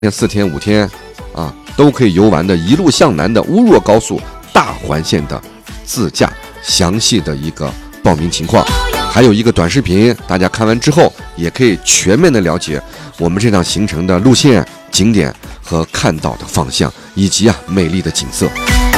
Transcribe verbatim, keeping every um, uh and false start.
天四天五天啊都可以游玩的一路向南的乌若高速大环线的自驾详细的一个报名情况，还有一个短视频，大家看完之后也可以全面的了解我们这趟行程的路线、景点和看到的方向，以及啊美丽的景色。